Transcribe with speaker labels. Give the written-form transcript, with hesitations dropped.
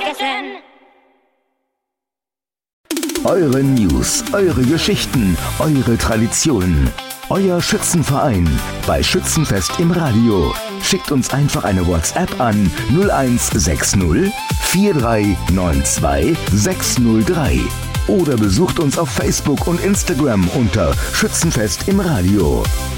Speaker 1: vergessen.
Speaker 2: Eure News, eure Geschichten, eure Traditionen. Euer Schützenverein bei Schützenfest im Radio. Schickt uns einfach eine WhatsApp an 0160 4392 603 oder besucht uns auf Facebook und Instagram unter Schützenfest im Radio.